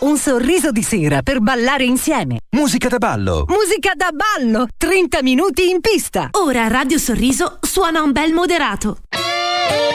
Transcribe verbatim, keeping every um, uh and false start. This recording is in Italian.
Un sorriso di sera per ballare insieme. Musica da ballo. Musica da ballo. trenta minuti in pista. Ora Radio Sorriso suona un bel moderato.